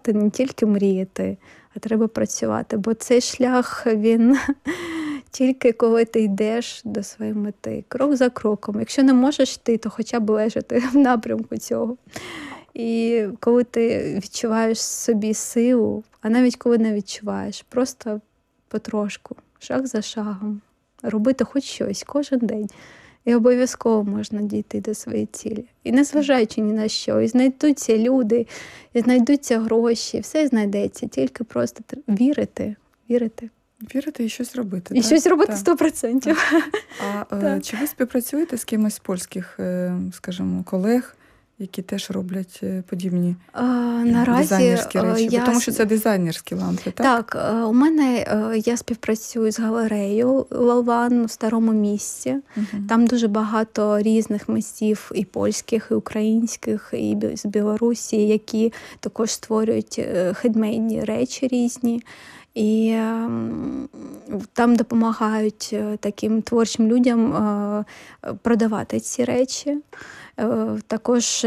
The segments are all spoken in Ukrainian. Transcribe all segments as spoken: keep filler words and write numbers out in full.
працювати, не тільки мріяти, а треба працювати. Бо цей шлях, він тільки коли ти йдеш до своєї мети, крок за кроком. Якщо не можеш йти, то хоча б лежати в напрямку цього. І коли ти відчуваєш собі силу, а навіть коли не відчуваєш, просто потрошку, шаг за шагом, робити хоч щось кожен день. І обов'язково можна дійти до своєї цілі. І незважаючи ні на що, і знайдуться люди, і знайдуться гроші, все знайдеться, тільки просто вірити, вірити. Вірити і щось робити. І так? щось робити сто процентів. А так. Чи ви співпрацюєте з кимось з польських, скажімо, колег, які теж роблять подібні а, наразі, дизайнерські речі? Я... Тому що це дизайнерські лампи, так? Так, у мене, я співпрацюю з галереєю Лалван в Старому Місті. Угу. Там дуже багато різних митців, і польських, і українських, і з Білорусі, які також створюють хендмейдні речі різні. І е, там допомагають таким творчим людям е, продавати ці речі. Е, також,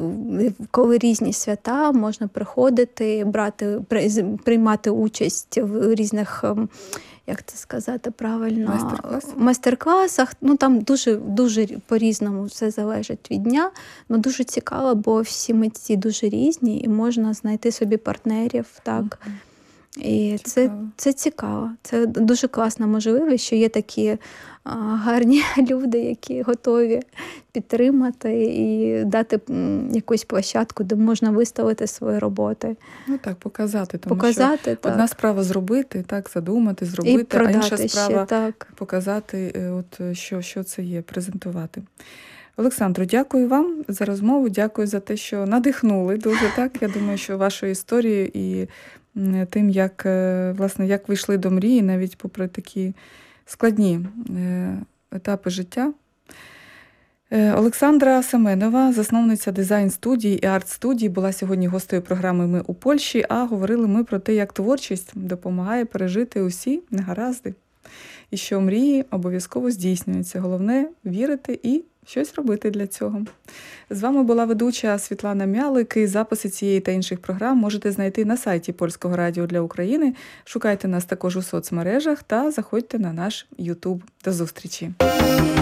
коли різні свята, можна приходити, брати, приймати участь в різних, як це сказати правильно, майстер-класах. майстер-класах. Ну, там дуже, дуже по-різному все залежить від дня. Ну, дуже цікаво, бо всі митці дуже різні і можна знайти собі партнерів, так. Mm-hmm. І це, це цікаво. Це дуже класна можливість, що є такі а, гарні люди, які готові підтримати і дати м, якусь площадку, де можна виставити свої роботи. Ну так, показати. Тому показати, що так. Одна справа зробити, так, задумати, зробити, а інша справа ще, так. показати, от, що, що це є, презентувати. Олександро, дякую вам за розмову, дякую за те, що надихнули дуже, так. Я думаю, що вашою історією і тим, як, власне, як ви йшли до мрії, навіть попри такі складні етапи життя. Олександра Семенова, засновниця дизайн-студії і арт-студії, була сьогодні гостею програми «Ми у Польщі», а говорили ми про те, як творчість допомагає пережити усі негаразди. І що мрії обов'язково здійснюються. Головне – вірити і щось робити для цього. З вами була ведуча Світлана Мялик. І записи цієї та інших програм можете знайти на сайті Польського радіо для України. Шукайте нас також у соцмережах та заходьте на наш YouTube. До зустрічі!